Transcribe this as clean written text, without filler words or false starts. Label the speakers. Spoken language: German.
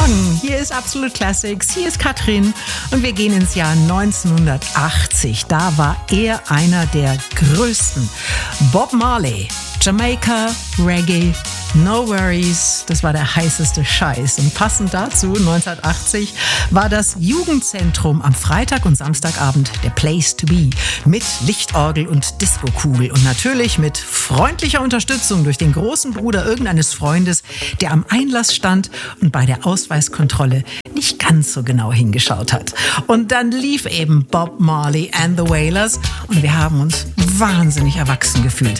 Speaker 1: Morgen, hier ist Absolute Classics, hier ist Katrin und wir gehen ins Jahr 1980. Da war er einer der größten. Bob Marley, Jamaica, Reggae, No Worries, das war der heißeste Scheiß. Und passend dazu, 1980, war das Jugendzentrum am Freitag und Samstagabend der Place to be. Mit Lichtorgel und Diskokugel und natürlich mit freundlicher Unterstützung durch den großen Bruder irgendeines Freundes, der am Einlass stand und bei der Ausweiskontrolle nicht ganz so genau hingeschaut hat. Und dann lief eben Bob Marley and the Wailers und wir haben uns wahnsinnig erwachsen gefühlt.